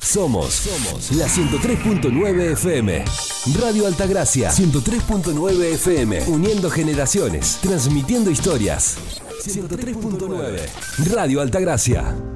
Somos la 103.9 FM. Radio Altagracia, 103.9 FM. Uniendo generaciones, transmitiendo historias. 103.9 Radio Altagracia.